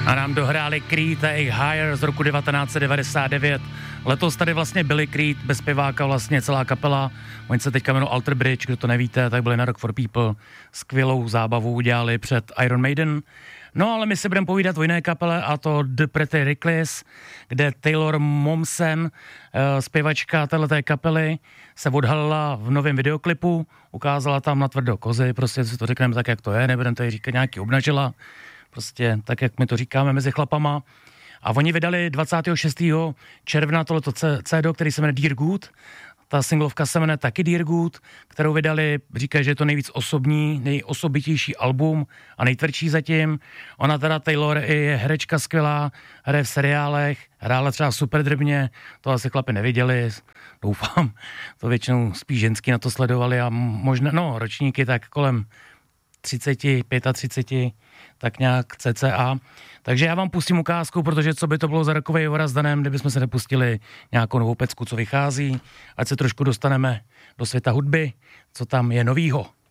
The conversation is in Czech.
A nám dohráli Creed a jejich Higher z roku 1999. Letos tady vlastně byli Creed, bez zpěváka vlastně celá kapela. Oni se teďka jmenují Alter Bridge, kdo to nevíte, tak byli na Rock for People. Skvělou zábavu udělali před Iron Maiden. No ale my si budeme povídat o jiné kapele, a to The Pretty Reckless, kde Taylor Momsen, zpěvačka téhleté kapely, se odhalila v novém videoklipu, ukázala tam na tvrdo kozy, prostě si to řekneme tak, jak to je, nebudeme tady říkat nějaký obnažila, prostě tak, jak my to říkáme mezi chlapama. A oni vydali 26. června tohleto CD, který se jmenuje Dear Good. Ta singlovka se jmenuje taky Dear Good, kterou vydali, říkají, že je to nejvíc osobní, nejosobitější album a nejtvrdší zatím. Ona teda, Taylor, je herečka skvělá, hraje v seriálech, hrála třeba Superdrbně, to asi chlapi neviděli, doufám, to většinou spíš ženský na to sledovali a možná, no, ročníky tak kolem 30, 35, tak nějak cca. Takže já vám pustím ukázku, protože co by to bylo za rokovej oraz danem, kdybychom se nepustili nějakou novou pecku, co vychází, ať se trošku dostaneme do světa hudby, co tam je novýho.